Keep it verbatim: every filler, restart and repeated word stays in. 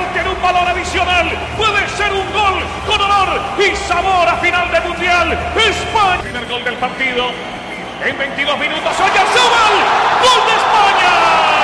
gol tiene un valor adicional. Puede ser un gol con honor y sabor a final de Mundial. España. Primer gol del partido en veintidós minutos. Oyarzabal.